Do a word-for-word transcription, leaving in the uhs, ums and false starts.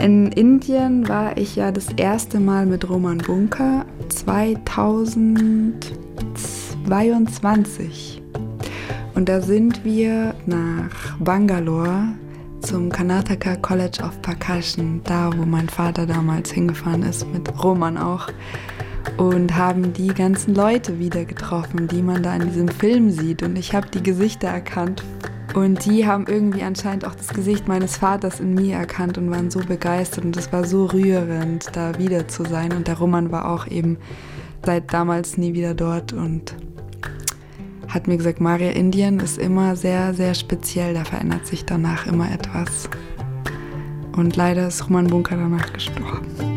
In Indien war ich ja das erste Mal mit Roman Bunker zweitausendzweiundzwanzig. Und da sind wir nach Bangalore zum Karnataka College of Percussion, da wo mein Vater damals hingefahren ist, mit Roman auch. Und haben die ganzen Leute wieder getroffen, die man da in diesem Film sieht. Und ich habe die Gesichter erkannt. Und die haben irgendwie anscheinend auch das Gesicht meines Vaters in mir erkannt und waren so begeistert. Und es war so rührend, da wieder zu sein. Und der Roman war auch eben seit damals nie wieder dort und hat mir gesagt, Maria, Indien ist immer sehr, sehr speziell. Da verändert sich danach immer etwas. Und leider ist Roman Bunker danach gestorben.